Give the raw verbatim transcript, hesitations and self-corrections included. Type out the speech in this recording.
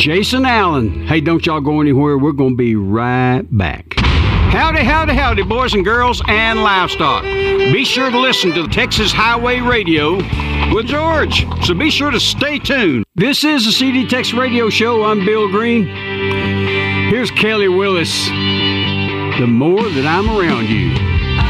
Jason Allen. Hey, don't y'all go anywhere. We're going to be right back. Howdy, howdy, howdy, boys and girls and livestock. Be sure to listen to Texas Highway Radio with George, so be sure to stay tuned. This is the C D Texas Radio Show. I'm Bill Green. Here's Kelly Willis. The more that I'm around you.